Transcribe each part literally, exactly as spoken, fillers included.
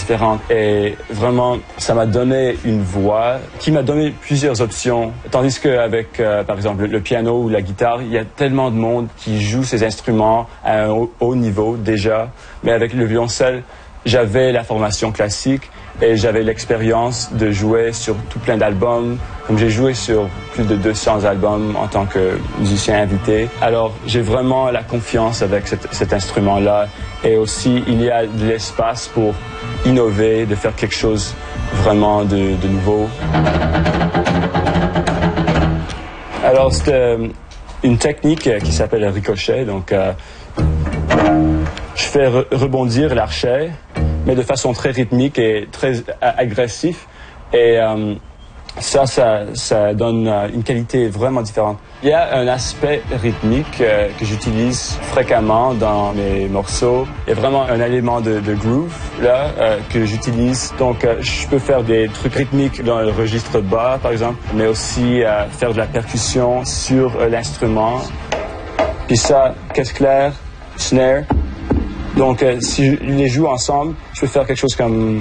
différentes. Et vraiment, ça m'a donné une voix qui m'a donné plusieurs options. Tandis qu'avec, euh, par exemple, le piano ou la guitare, il y a tellement de monde qui joue ces instruments à un haut, haut niveau déjà. Mais avec le violoncelle, j'avais la formation classique et j'avais l'expérience de jouer sur tout plein d'albums. Comme j'ai joué sur plus de deux cents albums en tant que musicien invité. Alors, j'ai vraiment la confiance avec cet, cet instrument-là. Et aussi, il y a de l'espace pour innover, de faire quelque chose vraiment de, de nouveau. Alors, c'est euh, une technique qui s'appelle le ricochet. Donc, euh, je fais re- rebondir l'archet, mais de façon très rythmique et très agressive. Et euh, ça, ça, ça donne euh, une qualité vraiment différente. Il y a un aspect rythmique euh, que j'utilise fréquemment dans mes morceaux. Il y a vraiment un élément de, de groove là euh, que j'utilise. Donc, euh, je peux faire des trucs rythmiques dans le registre bas, par exemple, mais aussi euh, faire de la percussion sur euh, l'instrument. Puis ça, caisse claire, snare. Donc, euh, si je les joue ensemble, je peux faire quelque chose comme...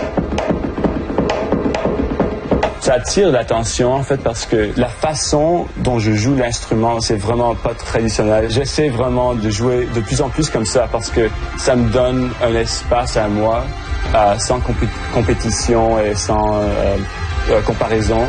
Ça attire l'attention, en fait, parce que la façon dont je joue l'instrument, c'est vraiment pas traditionnel. J'essaie vraiment de jouer de plus en plus comme ça, parce que ça me donne un espace à moi, euh, sans compé- compétition et sans euh, euh, comparaison.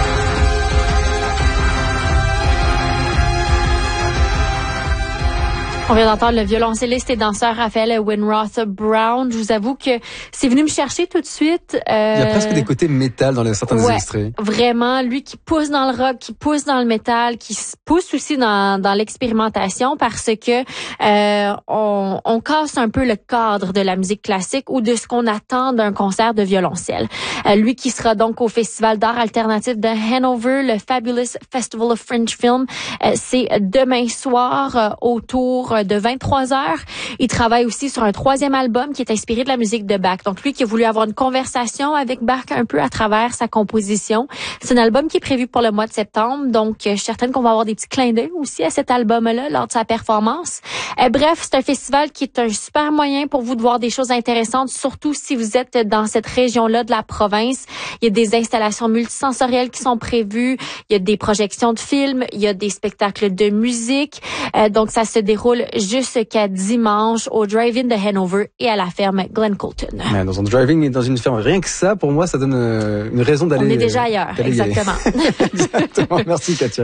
On vient d'entendre le violoncelliste et danseur Raphaël Winroth Brown. Je vous avoue que c'est venu me chercher tout de suite. Euh, Il y a presque des côtés métal dans les, certains ouais, des extraits. Vraiment, lui qui pousse dans le rock, qui pousse dans le métal, qui pousse aussi dans, dans l'expérimentation parce que euh, on, on casse un peu le cadre de la musique classique ou de ce qu'on attend d'un concert de violoncelle. Euh, lui qui sera donc au Festival d'art alternatif de Hanover, le Fabulous Festival of Fringe Film, euh, c'est demain soir euh, autour de vingt-trois heures. Il travaille aussi sur un troisième album qui est inspiré de la musique de Bach. Donc, lui qui a voulu avoir une conversation avec Bach un peu à travers sa composition. C'est un album qui est prévu pour le mois de septembre. Donc, je suis certaine qu'on va avoir des petits clins d'œil aussi à cet album-là lors de sa performance. Euh, bref, c'est un festival qui est un super moyen pour vous de voir des choses intéressantes, surtout si vous êtes dans cette région-là de la province. Il y a des installations multisensorielles qui sont prévues. Il y a des projections de films. Il y a des spectacles de musique. Euh, donc, ça se déroule jusqu'à dimanche au Drive-In de Hanover et à la ferme Glen Colton. Ouais, dans un driving et dans une ferme, rien que ça, pour moi, ça donne euh, une raison d'aller. On est déjà ailleurs, exactement. Exactement. Merci, Katia.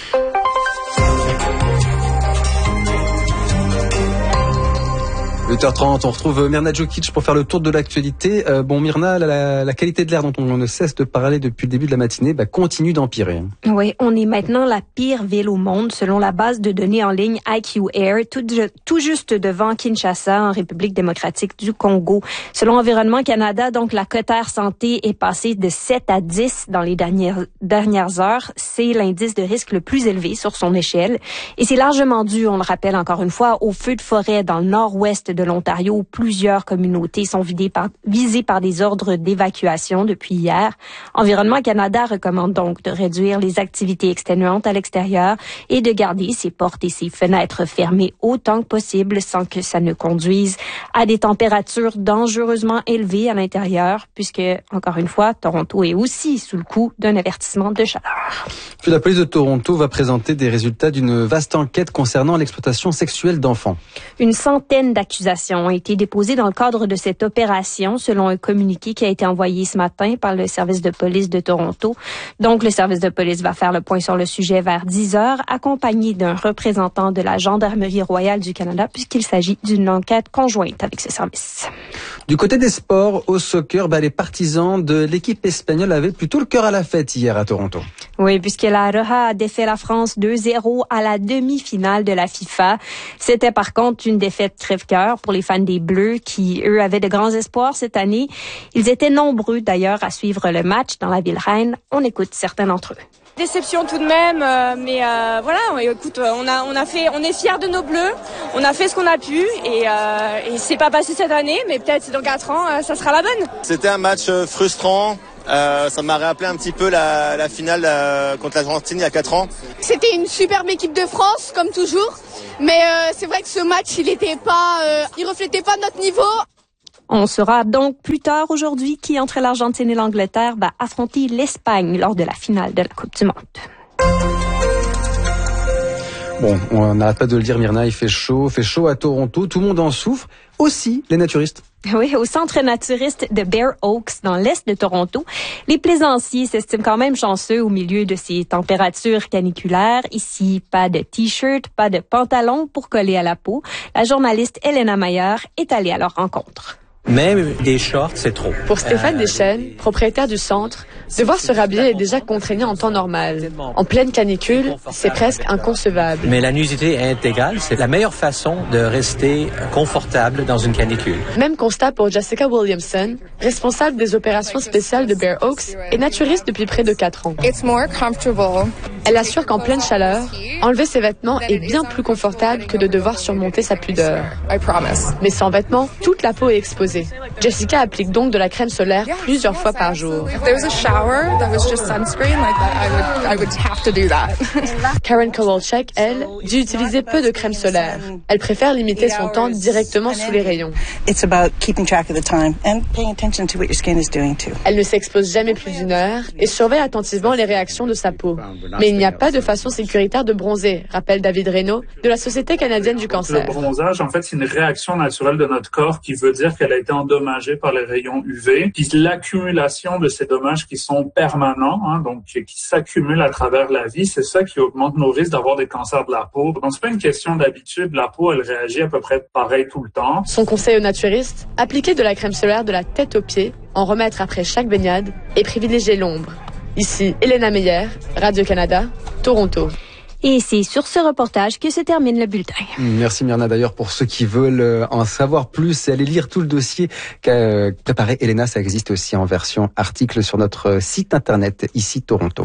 huit heures trente, on retrouve Mirna Djokic pour faire le tour de l'actualité. Euh, bon, Mirna, la, la qualité de l'air dont on ne cesse de parler depuis le début de la matinée bah, continue d'empirer. Oui, on est maintenant la pire ville au monde selon la base de données en ligne I Q Air, tout, tout juste devant Kinshasa, en République démocratique du Congo. Selon Environnement Canada, donc la cote air santé est passée de sept à dix dans les dernières, dernières heures. C'est l'indice de risque le plus élevé sur son échelle. Et c'est largement dû, on le rappelle encore une fois, aux feux de forêt dans le nord-ouest de l'Ontario où plusieurs communautés sont vidées par, visées par des ordres d'évacuation depuis hier. Environnement Canada recommande donc de réduire les activités exténuantes à l'extérieur et de garder ses portes et ses fenêtres fermées autant que possible sans que ça ne conduise à des températures dangereusement élevées à l'intérieur puisque, encore une fois, Toronto est aussi sous le coup d'un avertissement de chaleur. Puis la police de Toronto va présenter des résultats d'une vaste enquête concernant l'exploitation sexuelle d'enfants. Une centaine d'accusations ont été déposées dans le cadre de cette opération, selon un communiqué qui a été envoyé ce matin par le service de police de Toronto. Donc, le service de police va faire le point sur le sujet vers dix heures, accompagné d'un représentant de la Gendarmerie royale du Canada, puisqu'il s'agit d'une enquête conjointe avec ce service. Du côté des sports, au soccer, bah, les partisans de l'équipe espagnole avaient plutôt le cœur à la fête hier à Toronto. Oui, puisque la Roja a défait la France deux zéro à la demi-finale de la FIFA. C'était par contre une défaite crève-cœur pour les fans des Bleus qui, eux, avaient de grands espoirs cette année. Ils étaient nombreux d'ailleurs à suivre le match dans la ville reine. On écoute certains d'entre eux. Déception tout de même, euh, mais euh, voilà, écoute, on a, on a fait, on est fiers de nos Bleus, on a fait ce qu'on a pu et, euh, et c'est pas passé cette année, mais peut-être dans quatre ans, euh, ça sera la bonne. C'était un match frustrant. Euh, ça m'a rappelé un petit peu la, la finale euh, contre l'Argentine il y a quatre ans. C'était une superbe équipe de France, comme toujours. Mais euh, c'est vrai que ce match, il était pas, euh, il reflétait pas notre niveau. On saura donc plus tard aujourd'hui qui, entre l'Argentine et l'Angleterre, va affronter l'Espagne lors de la finale de la Coupe du Monde. Bon, on n'arrête pas de le dire, Myrna, il fait chaud, fait chaud à Toronto, tout le monde en souffre, aussi les naturistes. Oui, au centre naturiste de Bear Oaks, dans l'est de Toronto, les plaisanciers s'estiment quand même chanceux au milieu de ces températures caniculaires. Ici, pas de t-shirt, pas de pantalon pour coller à la peau. La journaliste Elena Mayer est allée à leur rencontre. Même des shorts, c'est trop. Pour Stéphane Deschênes, propriétaire du centre, devoir se rhabiller est déjà contraignant en temps normal. En pleine canicule, c'est presque inconcevable. Mais la nudité intégrale, c'est la meilleure façon de rester confortable dans une canicule. Même constat pour Jessica Williamson, responsable des opérations spéciales de Bear Oaks et naturiste depuis près de quatre ans. It's more comfortable. Elle assure qu'en pleine chaleur, enlever ses vêtements est bien plus confortable que de devoir surmonter sa pudeur. I promise. Mais sans vêtements, toute la peau est exposée. Jessica applique donc de la crème solaire plusieurs fois par jour. If there was a shower that was just sunscreen like that, I would I would have to do that. Karen Kowalczyk, elle, dit utiliser peu de crème solaire. Elle préfère limiter son temps directement sous les rayons. It's about keeping track of the time and paying attention to what your skin is doing too. Elle ne s'expose jamais plus d'une heure et surveille attentivement les réactions de sa peau. Mais il n'y a pas de façon sécuritaire de bronzer, rappelle David Reynaud de la Société canadienne du cancer. Le bronzage, en fait, c'est une réaction naturelle de notre corps qui veut dire qu'elle a été endommagée par les rayons U V. Puis l'accumulation de ces dommages qui sont permanents, hein, donc qui s'accumulent à travers la vie, c'est ça qui augmente nos risques d'avoir des cancers de la peau. Donc c'est pas une question d'habitude, la peau elle réagit à peu près pareil tout le temps. Son conseil aux naturistes, appliquer de la crème solaire de la tête aux pieds, en remettre après chaque baignade et privilégier l'ombre. Ici, Elena Meyer, Radio-Canada, Toronto. Et c'est sur ce reportage que se termine le bulletin. Merci Myrna. D'ailleurs, pour ceux qui veulent en savoir plus et aller lire tout le dossier qu'a préparé Elena, ça existe aussi en version article sur notre site internet, ici Toronto.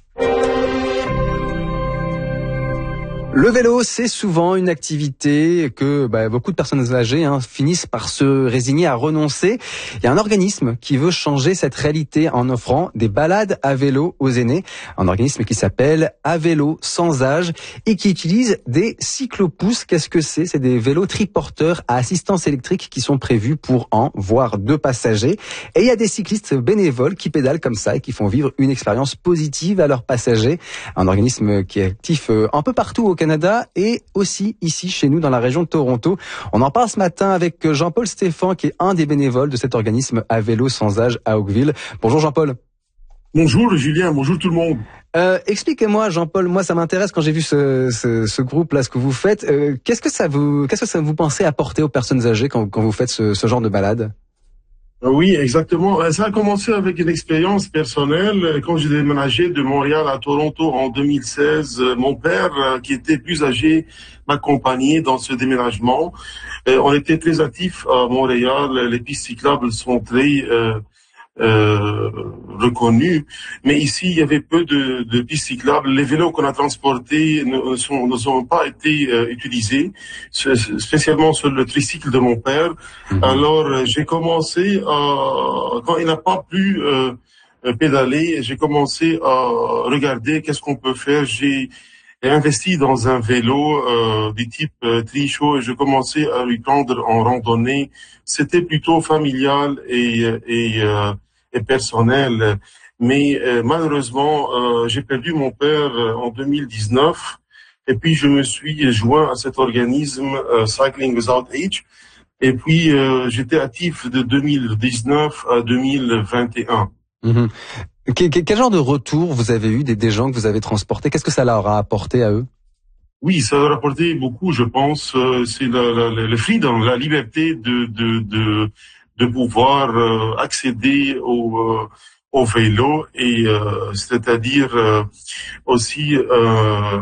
Le vélo, c'est souvent une activité que bah, beaucoup de personnes âgées hein, finissent par se résigner à renoncer. Il y a un organisme qui veut changer cette réalité en offrant des balades à vélo aux aînés. Un organisme qui s'appelle À Vélo Sans Âge et qui utilise des cyclopousses. Qu'est-ce que c'est ? C'est des vélos triporteurs à assistance électrique qui sont prévus pour un, voire deux passagers. Et il y a des cyclistes bénévoles qui pédalent comme ça et qui font vivre une expérience positive à leurs passagers. Un organisme qui est actif un peu partout au Canada et aussi ici chez nous dans la région de Toronto. On en parle ce matin avec Jean-Paul Stéphan qui est un des bénévoles de cet organisme À Vélo Sans Âge à Oakville. Bonjour Jean-Paul. Bonjour Julien, bonjour tout le monde. Euh, expliquez-moi Jean-Paul, moi ça m'intéresse quand j'ai vu ce, ce, ce groupe là, ce que vous faites. Euh, qu'est-ce que ça vous, qu'est-ce que ça vous pensez apporter aux personnes âgées quand, quand vous faites ce, ce genre de balade? Oui, exactement. Ça a commencé avec une expérience personnelle. Quand j'ai déménagé de Montréal à Toronto en deux mille seize, mon père, qui était plus âgé, m'accompagnait dans ce déménagement. On était très actifs à Montréal. Les pistes cyclables sont très euh, euh, reconnues. Mais ici, il y avait peu de, de pistes cyclables. Les vélos qu'on a transportés ne sont, ne sont pas été euh, utilisés, spécialement sur le tricycle de mon père. Mmh. Alors, j'ai commencé à, quand il n'a pas pu euh, pédaler, j'ai commencé à regarder qu'est-ce qu'on peut faire. J'ai investi dans un vélo euh, du type euh, Trichot et je commençais à lui prendre en randonnée. C'était plutôt familial et, et, euh, et personnel. Mais euh, malheureusement, euh, j'ai perdu mon père en deux mille dix-neuf et puis je me suis joint à cet organisme euh, Cycling Without Age. Et puis euh, j'étais actif de deux mille dix-neuf à deux mille vingt et un. Mmh. Quel, quel genre de retour vous avez eu des, des gens que vous avez transportés? Qu'est-ce que ça leur a apporté à eux? Oui, ça leur a apporté beaucoup, je pense. Euh, c'est la, la, le freedom, la liberté de de de, de pouvoir euh, accéder au euh, au vélo et euh, c'est-à-dire euh, aussi euh,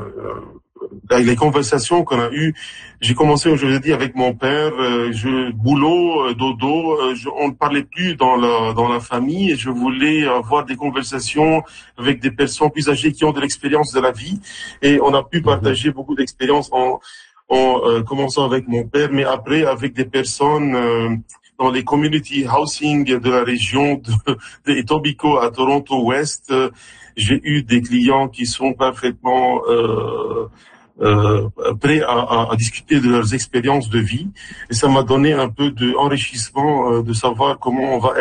les conversations qu'on a eues. J'ai commencé aujourd'hui avec mon père, euh, je boulot, dodo, euh, je, on ne parlait plus dans la dans la famille et je voulais avoir des conversations avec des personnes plus âgées qui ont de l'expérience de la vie et on a pu partager beaucoup d'expériences en en euh, commençant avec mon père, mais après avec des personnes euh, dans les community housing de la région de, de Etobicoke à Toronto Ouest. Euh, j'ai eu des clients qui sont parfaitement euh, euh, prêts à, à, à discuter de leurs expériences de vie. Et ça m'a donné un peu d'enrichissement euh, de savoir comment on va